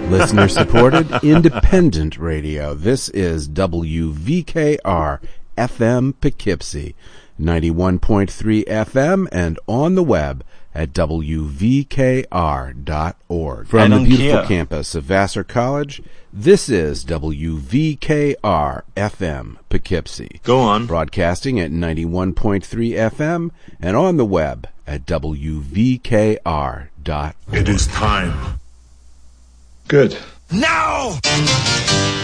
Listener supported, independent radio. This is WVKR FM Poughkeepsie, 91.3 FM, and on the web at WVKR.org. From the beautiful campus of Vassar College, this is WVKR FM Poughkeepsie. Go on. Broadcasting at 91.3 FM and on the web at WVKR.org. It is time. Good. Now!